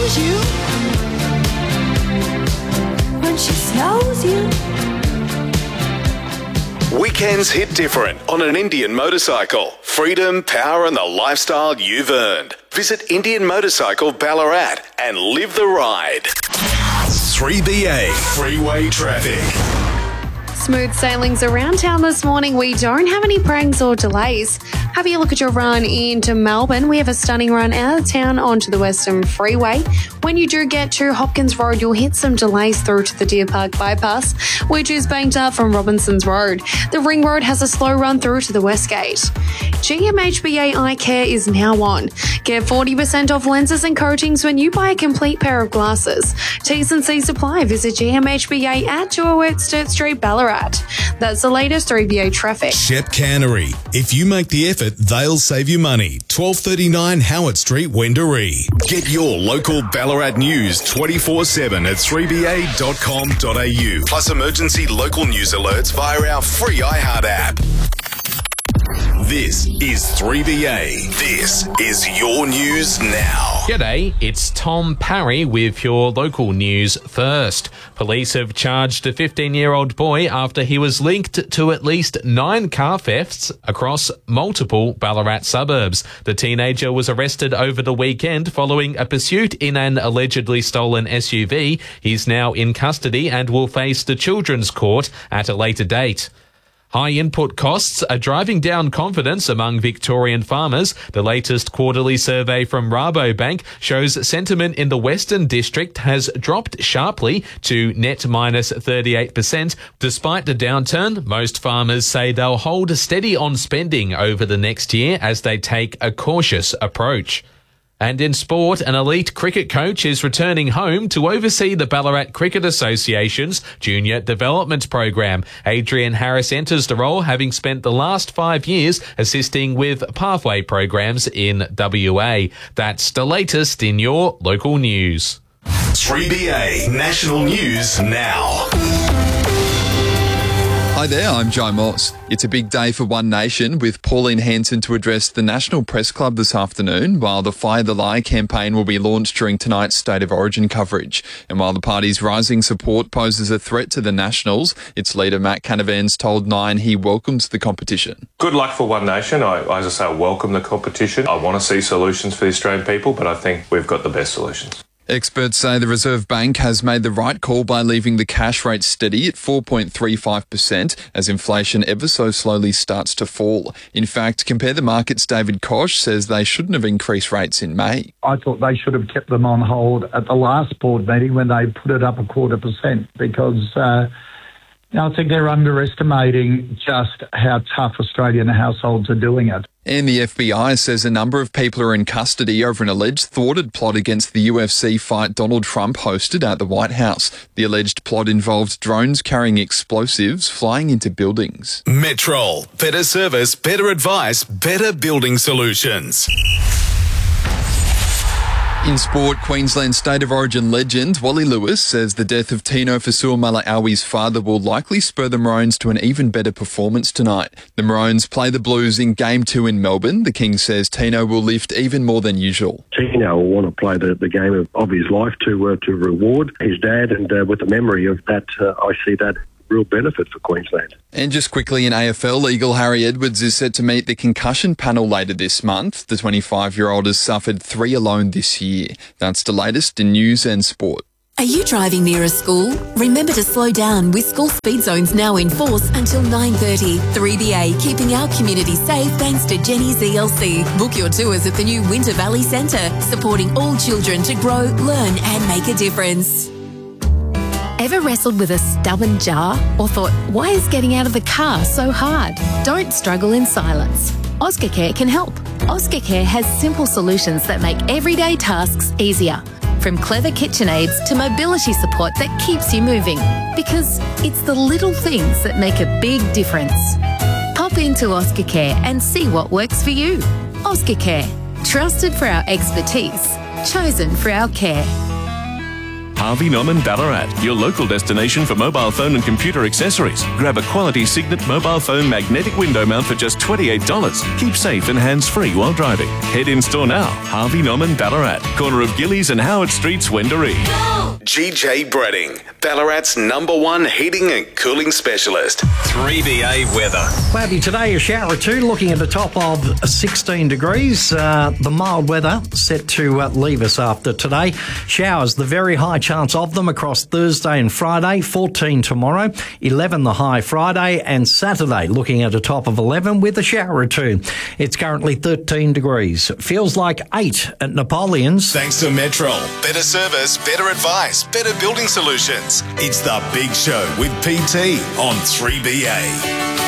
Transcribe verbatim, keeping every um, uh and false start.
knows you when she snows you. Weekends hit different on an Indian motorcycle. Freedom, power and the lifestyle you've earned. Visit Indian Motorcycle Ballarat and live the ride. three B A Freeway Traffic. Smooth sailings around town this morning. We don't have any pranks or delays. Having a look at your run into Melbourne, we have a stunning run out of town onto the Western Freeway. When you do get to Hopkins Road, you'll hit some delays through to the Deer Park bypass, which is banked up from Robinson's Road. The Ring Road has a slow run through to the West Gate. G M H B A Eye Care is now on. Get forty percent off lenses and coatings when you buy a complete pair of glasses. T's and C's apply. Visit G M H B A at two oh eight Sturt Street, Ballarat. That's the latest three B A traffic. Shep Cannery. If you make the effort, they'll save you money. twelve thirty-nine Howard Street, Wendouree. Get your local Ballarat news twenty-four seven at three b a dot com dot a u. Plus emergency local news alerts via our free iHeart app. This is three B A. This is your news now. G'day, it's Tom Parry with your local news first. Police have charged a fifteen-year-old boy after he was linked to at least nine car thefts across multiple Ballarat suburbs. The teenager was arrested over the weekend following a pursuit in an allegedly stolen S U V. He's now in custody and will face the Children's Court at a later date. High input costs are driving down confidence among Victorian farmers. The latest quarterly survey from Rabobank shows sentiment in the Western District has dropped sharply to net minus thirty-eight percent. Despite the downturn, most farmers say they'll hold steady on spending over the next year as they take a cautious approach. And in sport, an elite cricket coach is returning home to oversee the Ballarat Cricket Association's junior development program. Adrian Harris enters the role, having spent the last five years assisting with pathway programs in W A. That's the latest in your local news. three B A National News Now. Hi there, I'm Joe Moss. It's a big day for One Nation, with Pauline Hanson to address the National Press Club this afternoon, while the Fire the Lie campaign will be launched during tonight's State of Origin coverage. And while the party's rising support poses a threat to the Nationals, its leader Matt Canavan's told Nine he welcomes the competition. Good luck for One Nation. I, as I say, I welcome the competition. I want to see solutions for the Australian people, but I think we've got the best solutions. Experts say the Reserve Bank has made the right call by leaving the cash rate steady at four point three five percent as inflation ever so slowly starts to fall. In fact, Compare the Markets' David Koch says they shouldn't have increased rates in May. I thought they should have kept them on hold at the last board meeting when they put it up a quarter percent because uh, I think they're underestimating just how tough Australian households are doing it. And the F B I says a number of people are in custody over an alleged thwarted plot against the U F C fight Donald Trump hosted at the White House. The alleged plot involved drones carrying explosives flying into buildings. Metrol. Better service, better advice, better building solutions. In sport, Queensland State of Origin legend Wally Lewis says the death of Tino Fasuamaleaui's father will likely spur the Maroons to an even better performance tonight. The Maroons play the Blues in Game two in Melbourne. The King says Tino will lift even more than usual. Tino will want to play the, the game of, of his life to uh, to reward his dad, and uh, with the memory of that, uh, I see that real benefit for Queensland. And just quickly in A F L, Eagle Harry Edwards is set to meet the concussion panel later this month. The twenty-five-year-old has suffered three alone this year. That's the latest in news and sport. Are you driving near a school? Remember to slow down with school speed zones now in force until nine thirty. three B A, keeping our community safe thanks to Jenny's E L C. Book your tours at the new Winter Valley Centre, supporting all children to grow, learn and make a difference. Ever wrestled with a stubborn jar or thought, why is getting out of the car so hard? Don't struggle in silence. Oscar-Care can help. Oscar-Care has simple solutions that make everyday tasks easier. From clever kitchen aids to mobility support that keeps you moving. Because it's the little things that make a big difference. Pop into Oscar-Care and see what works for you. Oscar-Care. Trusted for our expertise. Chosen for our care. Harvey Norman Ballarat, your local destination for mobile phone and computer accessories. Grab a quality Signet mobile phone magnetic window mount for just twenty-eight dollars. Keep safe and hands-free while driving. Head in store now. Harvey Norman Ballarat, corner of Gillies and Howard Streets, Wendouree. G J Bredding, Ballarat's number one heating and cooling specialist. three B A weather. Cloudy today, a shower or two, looking at a top of sixteen degrees. Uh, the mild weather set to uh, leave us after today. Showers, the very high chance of them across Thursday and Friday, fourteen tomorrow, eleven the high Friday, and Saturday looking at a top of eleven with a shower or two. It's currently thirteen degrees. Feels like eight at Napoleon's. Thanks to Metro. Better service, better advice, better building solutions. It's The Big Show with P T on three B A.